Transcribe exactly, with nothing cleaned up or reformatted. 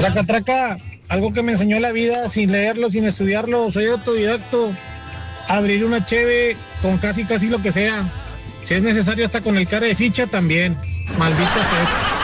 Traca, traca, algo que me enseñó la vida sin leerlo, sin estudiarlo, soy autodidacto. Abrir una cheve con casi casi lo que sea. Si es necesario hasta con el cara de ficha también. Maldita sea.